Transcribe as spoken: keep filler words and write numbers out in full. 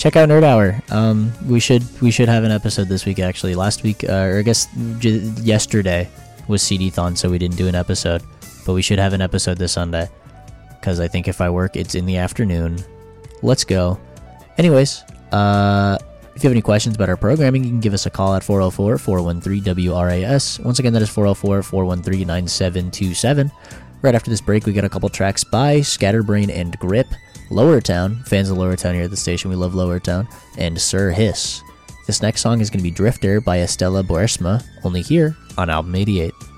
check out Nerd Hour. Um, we should we should have an episode this week. Actually, last week, uh, or I guess j- yesterday was C D-thon, so we didn't do an episode. But we should have an episode this Sunday, because I think if I work, it's in the afternoon. Let's go. Anyways, uh, if you have any questions about our programming, you can give us a call at four oh four, four one three, W R A S. Once again, that is four oh four, four one three, nine seven two seven. Right after this break, we got a couple tracks by Scatterbrain and Grip, Lower Town, fans of Lower Town here at the station, we love Lower Town, and Sir Hiss. This next song is going to be Drifter by Estella Boersma, only here on Album eighty-eight.